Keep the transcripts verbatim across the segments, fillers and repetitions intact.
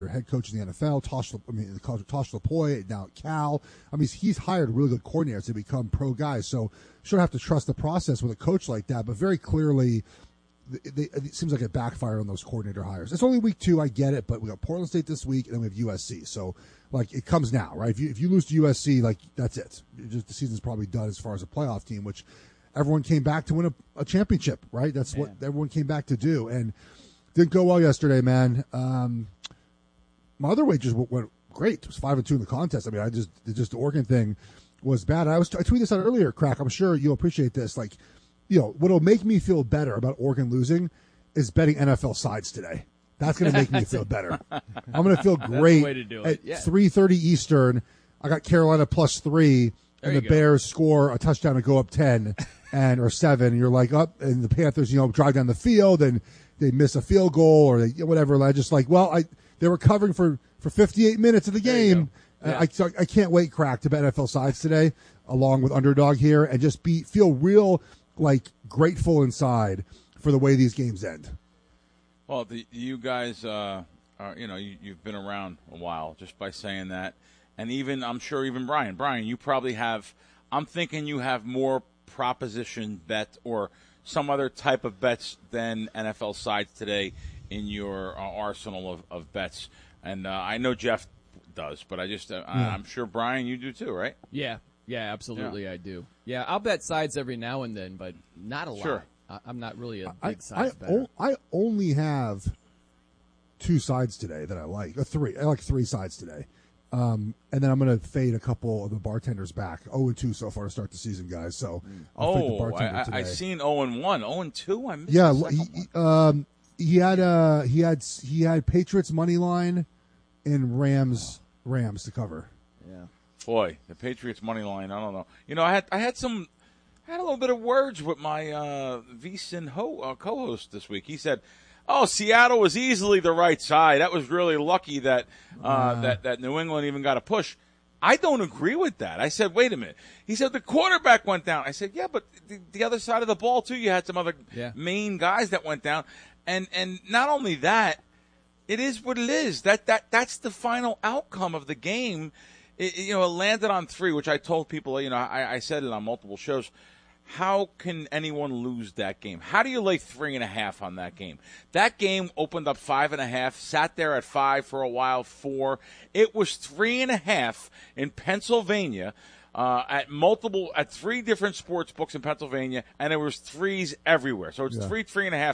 head coach in the N F L, Tosh, I mean, Tosh Lapoy, now at Cal. I mean, he's hired really good coordinators to become pro guys, so shouldn't have to trust the process with a coach like that. But very clearly, they, it seems like it backfired on those coordinator hires. It's only week two, I get it, but we got Portland State this week, and then we have U S C. So, like, it comes now, right? If you if you lose to U S C, like, that's it. it just, the season's probably done as far as a playoff team, which everyone came back to win a, a championship, right? That's man. what everyone came back to do, and didn't go well yesterday, man. Um, my other way just went, went great. It was five and two in the contest. I mean, I just just the Oregon thing was bad. I was I tweeted this out earlier, Crack. I'm sure you'll appreciate this. Like, you know, what'll make me feel better about Oregon losing is betting N F L sides today. That's going to make me feel better. I'm going to feel great way to do it. at Yeah. three thirty Eastern. I got Carolina plus three, there and the go. Bears score a touchdown to go up ten and or seven. And you're like up, and the Panthers, you know, drive down the field and they miss a field goal or they, whatever. And I just like, well, I they were covering for, for fifty-eight minutes of the game. Yeah. I, I I can't wait, Crack, to bet N F L sides today, along with Underdog here, and just be feel real like grateful inside for the way these games end. Well, the, you guys, uh, are, you know, you, you've been around a while just by saying that. And even, I'm sure even Brian, Brian, you probably have, I'm thinking you have more proposition bet or some other type of bets than N F L sides today in your uh, arsenal of, of bets. And uh, I know Jeff does, but I just, uh, yeah. I'm sure, Brian, you do too, right? Yeah, yeah, absolutely Yeah. I do. Yeah, I'll bet sides every now and then, but not a lot. Sure. I, I'm not really a big I, sides I, better. o- I only have two sides today that I like. Uh, three. I like three sides today. Um, and then I'm going to fade a couple of the bartenders back. oh and two so far to start the season, guys. So I'll fade the Oh, bartender I, today. I, I seen oh and one. oh and two? I missed Yeah, the second he, one. um, he had uh, he had he had Patriots money line and Rams Rams to cover. Yeah. Boy, the Patriots money line. I don't know. You know, I had I had some I had a little bit of words with my uh, VSiN ho, uh, co-host this week. He said, "Oh, Seattle was easily the right side. That was really lucky that uh, Uh. that that New England even got a push." I don't agree with that. I said, "Wait a minute." He said the quarterback went down. I said, "Yeah, but the, the other side of the ball too. You had some other Yeah. main guys that went down, and and not only that." It is what it is. That that that's the final outcome of the game. It, you know, it landed on three, which I told people. You know, I, I said it on multiple shows. How can anyone lose that game? How do you lay three and a half on that game? That game opened up five and a half, sat there at five for a while, four. It was three and a half in Pennsylvania uh, at multiple at three different sports books in Pennsylvania, and there was threes everywhere. So it's Yeah. three, three and a half.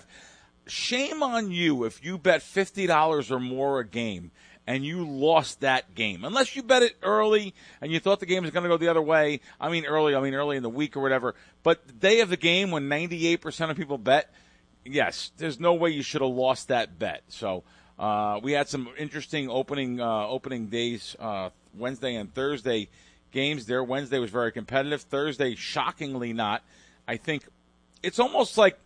Shame on you if you bet fifty dollars or more a game and you lost that game. Unless you bet it early and you thought the game was going to go the other way. I mean early, I mean early in the week or whatever. But the day of the game when ninety-eight percent of people bet, yes, there's no way you should have lost that bet. So uh, we had some interesting opening uh, opening days, uh, Wednesday and Thursday games there. Wednesday was very competitive. Thursday, shockingly not. I think it's almost like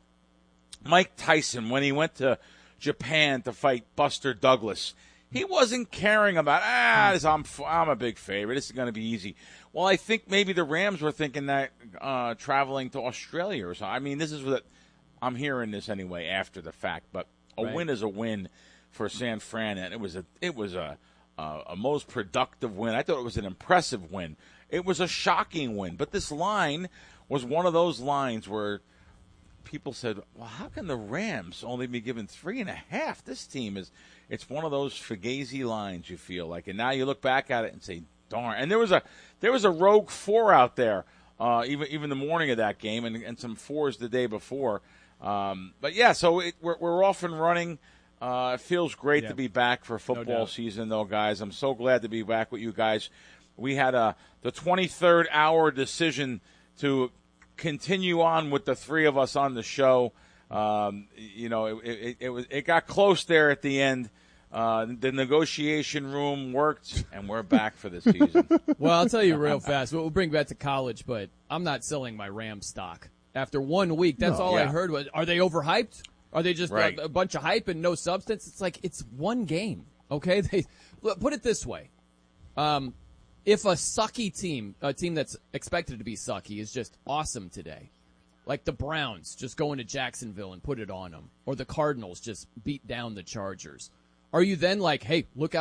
Mike Tyson, when he went to Japan to fight Buster Douglas, he wasn't caring about, ah, this, I'm, I'm a big favorite. This is going to be easy. Well, I think maybe the Rams were thinking that uh, traveling to Australia or something. I mean, this is what I'm hearing this anyway after the fact, but a Right. win is a win for San Fran, and it was a it was a, a a most productive win. I thought it was an impressive win. It was a shocking win, but this line was one of those lines where people said, well, how can the Rams only be given three and a half? This team is, it's one of those fugazi lines you feel like. And now you look back at it and say, darn. And there was a, there was a rogue four out there, uh, even, even the morning of that game and, and some fours the day before. Um, but yeah, so it, we're, we're off and running. Uh, it feels great Yeah. to be back for football doubt. season though, guys. I'm so glad to be back with you guys. We had a, the twenty-third hour decision to continue on with the three of us on the show. Um, you know, it, it, it was it got close there at the end. Uh, the negotiation room worked, and we're back for the season. Well, I'll tell you real fast. We'll bring back to college, but I'm not selling my Rams stock. After one week, that's No. all I Yeah. heard was, are they overhyped? Are they just Right. a, a bunch of hype and no substance? It's like, it's one game, okay? They look, put it this way. Um, if a sucky team, a team that's expected to be sucky, is just awesome today, like the Browns just going to Jacksonville and put it on them, or the Cardinals just beat down the Chargers, Are you then like, hey, look out?